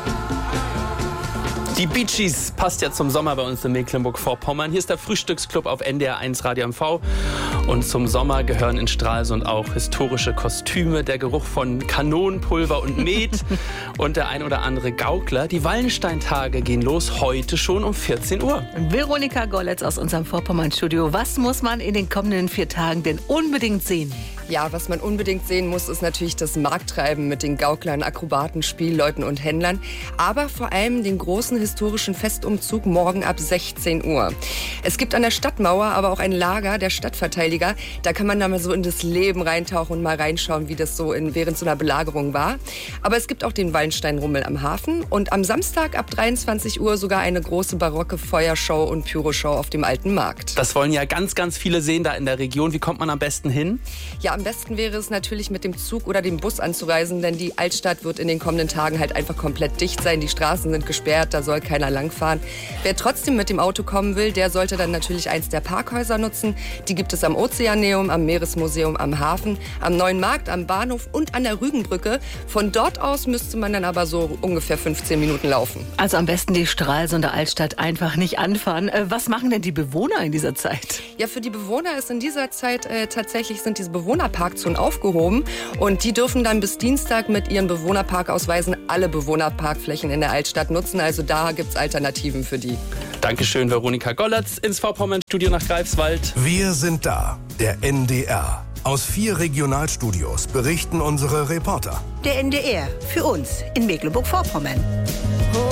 Die Bee Gees passt ja zum Sommer bei uns in Mecklenburg-Vorpommern. Hier ist der Frühstücksclub auf NDR 1 Radio MV. Und zum Sommer gehören in Stralsund auch historische Kostüme, der Geruch von Kanonenpulver und Met und der ein oder andere Gaukler. Die Wallensteintage gehen los heute schon um 14 Uhr. Veronika Golletz aus unserem Vorpommern-Studio. Was muss man in den kommenden 4 Tagen denn unbedingt sehen? Ja, was man unbedingt sehen muss, ist natürlich das Markttreiben mit den Gauklern, Akrobaten, Spielleuten und Händlern. Aber vor allem den großen historischen Festumzug morgen ab 16 Uhr. Es gibt an der Stadtmauer aber auch ein Lager der Stadtverteidiger. Da kann man da mal so in das Leben reintauchen und mal reinschauen, wie das so während so einer Belagerung war. Aber es gibt auch den Wallensteinrummel am Hafen. Und am Samstag ab 23 Uhr sogar eine große barocke Feuershow und Pyroshow auf dem Alten Markt. Das wollen ja ganz, ganz viele sehen da in der Region. Wie kommt man am besten hin? Ja, am besten wäre es natürlich mit dem Zug oder dem Bus anzureisen, denn die Altstadt wird in den kommenden Tagen halt einfach komplett dicht sein. Die Straßen sind gesperrt, da soll keiner langfahren. Wer trotzdem mit dem Auto kommen will, der sollte dann natürlich eins der Parkhäuser nutzen. Die gibt es am Ozeaneum, am Meeresmuseum, am Hafen, am Neuen Markt, am Bahnhof und an der Rügenbrücke. Von dort aus müsste man dann aber so ungefähr 15 Minuten laufen. Also am besten die Stralsunder Altstadt einfach nicht anfahren. Was machen denn die Bewohner in dieser Zeit? Ja, für die Bewohner ist in dieser Zeit tatsächlich sind diese Bewohnerparkzonen aufgehoben und die dürfen dann bis Dienstag mit ihren Bewohnerparkausweisen alle Bewohnerparkflächen in der Altstadt nutzen. Also da gibt's Alternativen für die. Dankeschön, Veronika Golletz ins Vorpommern-Studio nach Greifswald. Wir sind da, der NDR. Aus 4 Regionalstudios berichten unsere Reporter. Der NDR, für uns in Mecklenburg-Vorpommern.